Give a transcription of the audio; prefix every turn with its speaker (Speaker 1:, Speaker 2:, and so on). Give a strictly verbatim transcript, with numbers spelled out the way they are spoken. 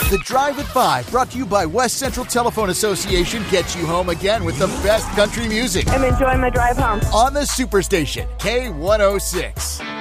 Speaker 1: The Drive at five, brought to you by West Central Telephone Association, gets you home again with the best country music.
Speaker 2: I'm enjoying my drive home.
Speaker 1: On the Superstation, K one oh six.